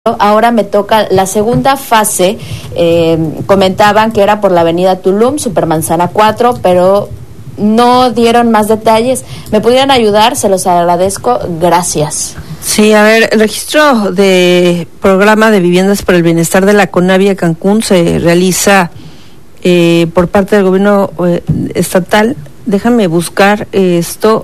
Ahora me toca la segunda fase. Comentaban que era por la avenida Tulum, Supermanzana 4, pero no dieron más detalles. ¿Me pudieran ayudar? Se los agradezco. Gracias. Sí, a ver, el registro de programa de viviendas por el bienestar de la CONAVIA Cancún se realiza por parte del gobierno estatal. Déjame buscar esto.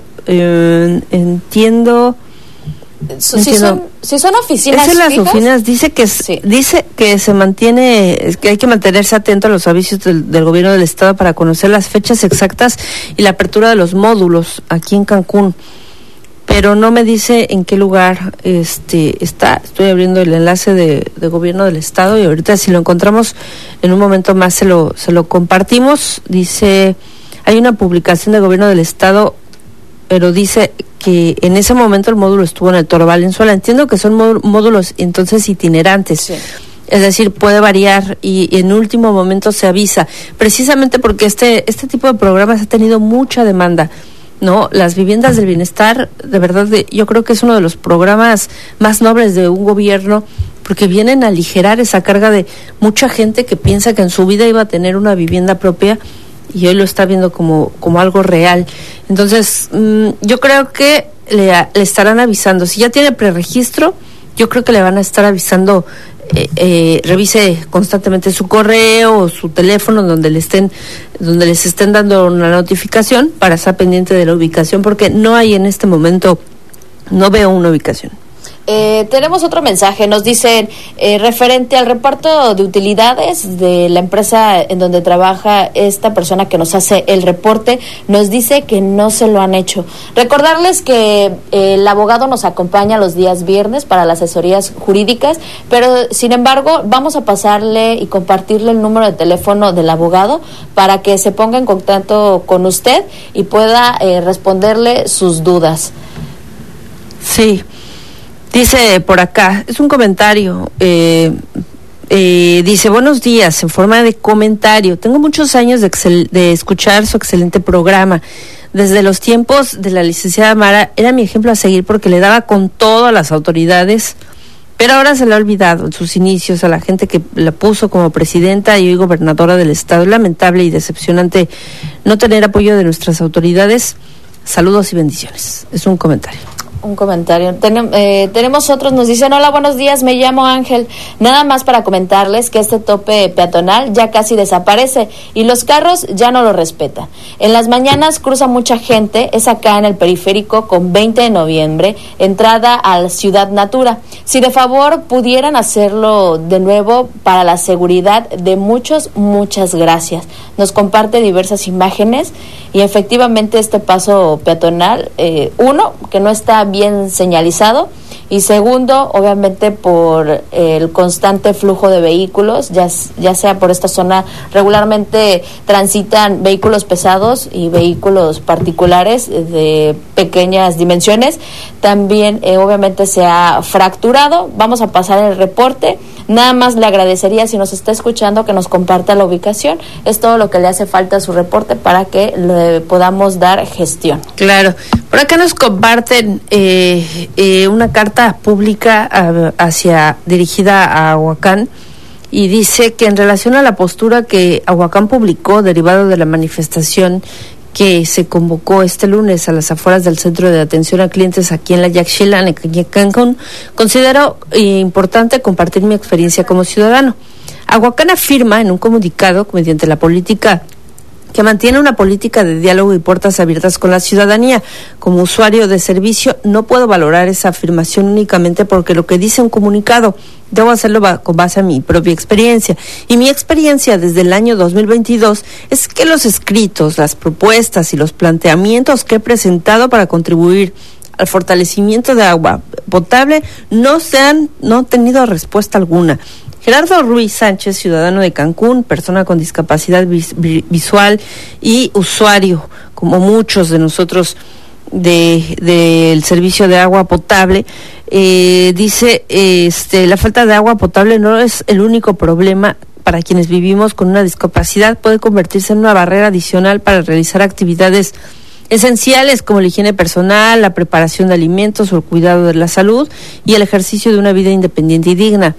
Entiendo. Si son oficinas es en las fijas, oficinas, dice que se mantiene, que hay que mantenerse atento a los avisos del gobierno del estado para conocer las fechas exactas y la apertura de los módulos aquí en Cancún, pero no me dice en qué lugar está. Estoy abriendo el enlace de gobierno del estado y ahorita si lo encontramos en un momento más se lo compartimos. Dice, hay una publicación de gobierno del estado, pero dice que en ese momento el módulo estuvo en el Toro Valenzuela. Entiendo que son módulos entonces itinerantes, sí. Es decir, puede variar y en último momento se avisa, precisamente porque este tipo de programas ha tenido mucha demanda, ¿no? Las viviendas del bienestar, de verdad, yo creo que es uno de los programas más nobles de un gobierno, porque vienen a aligerar esa carga de mucha gente que piensa que en su vida iba a tener una vivienda propia y hoy lo está viendo como algo real. Entonces, yo creo que le estarán avisando. Si ya tiene preregistro, yo creo que le van a estar avisando, revise constantemente su correo o su teléfono donde les estén dando una notificación para estar pendiente de la ubicación, porque no hay en este momento, no veo una ubicación. Tenemos otro mensaje, nos dicen, referente al reparto de utilidades de la empresa en donde trabaja esta persona que nos hace el reporte, nos dice que no se lo han hecho. Recordarles que el abogado nos acompaña los días viernes para las asesorías jurídicas, pero sin embargo vamos a pasarle y compartirle el número de teléfono del abogado para que se ponga en contacto con usted y pueda responderle sus dudas. Sí. Dice por acá, es un comentario, dice, buenos días, en forma de comentario. Tengo muchos años de escuchar su excelente programa. Desde los tiempos de la licenciada Mara, era mi ejemplo a seguir porque le daba con todo a las autoridades, pero ahora se le ha olvidado en sus inicios a la gente que la puso como presidenta y hoy gobernadora del estado. Es lamentable y decepcionante no tener apoyo de nuestras autoridades. Saludos y bendiciones. Es un comentario. Un comentario. Tenemos otros, nos dicen, hola, buenos días, me llamo Ángel. Nada más para comentarles que este tope peatonal ya casi desaparece y los carros ya no lo respetan. En las mañanas cruza mucha gente, es acá en el periférico con 20 de noviembre, entrada a la Ciudad Natura. Si de favor pudieran hacerlo de nuevo para la seguridad de muchos, muchas gracias. Nos comparte diversas imágenes y efectivamente este paso peatonal, uno, que no está bien señalizado, y segundo, obviamente por el constante flujo de vehículos, ya sea por esta zona regularmente transitan vehículos pesados y vehículos particulares de pequeñas dimensiones. También obviamente se ha fracturado. Vamos a pasar el reporte. Nada más le agradecería, si nos está escuchando, que nos comparta la ubicación. Es todo lo que le hace falta a su reporte para que le podamos dar gestión. Claro. Por acá nos comparten una carta pública dirigida a Ahuacán, y dice que en relación a la postura que Ahuacán publicó derivado de la manifestación que se convocó este lunes a las afueras del Centro de Atención a Clientes aquí en la Yaxchilán, en Cancún, considero importante compartir mi experiencia como ciudadano. Ahuacán afirma en un comunicado, mediante la política que mantiene una política de diálogo y puertas abiertas con la ciudadanía. Como usuario de servicio, no puedo valorar esa afirmación únicamente porque lo que dice un comunicado, debo hacerlo con base a mi propia experiencia. Y mi experiencia desde el año 2022 es que los escritos, las propuestas y los planteamientos que he presentado para contribuir al fortalecimiento de agua potable no han tenido respuesta alguna. Gerardo Ruiz Sánchez, ciudadano de Cancún, persona con discapacidad visual y usuario, como muchos de nosotros, del servicio de agua potable, dice, la falta de agua potable no es el único problema para quienes vivimos con una discapacidad, puede convertirse en una barrera adicional para realizar actividades esenciales como la higiene personal, la preparación de alimentos o el cuidado de la salud y el ejercicio de una vida independiente y digna.